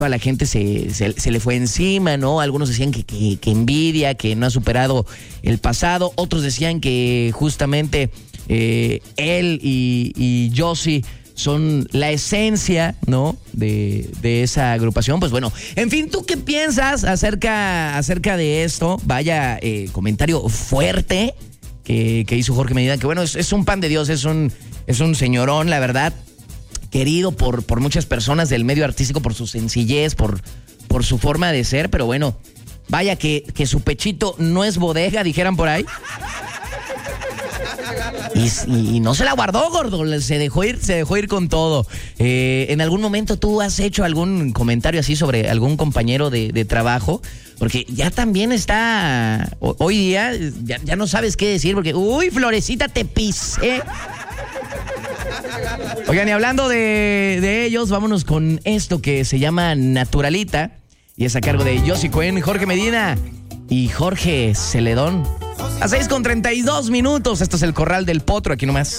toda la gente se le fue encima, ¿no? Algunos decían que envidia, que no ha superado el pasado. Otros decían que justamente él y Josie son la esencia, ¿no? De esa agrupación. Pues bueno, en fin, ¿tú qué piensas acerca de esto? Vaya comentario fuerte que hizo Jorge Medina, que bueno, es un pan de Dios, es un señorón, la verdad, querido por muchas personas del medio artístico, por su sencillez, por su forma de ser, pero bueno, vaya que su pechito no es bodega, dijeran por ahí. Y no se la guardó, gordo, se dejó ir con todo. ¿En algún momento tú has hecho algún comentario así sobre algún compañero de trabajo? Porque ya también está, hoy día, ya no sabes qué decir, porque, uy, Florecita, te pisé. Oigan, y hablando de ellos, vámonos con esto que se llama Naturalita, y es a cargo de Josie Cuen, Jorge Medina y Jorge Celedón. A 6:32 minutos, esto es El Corral del Potro, aquí nomás.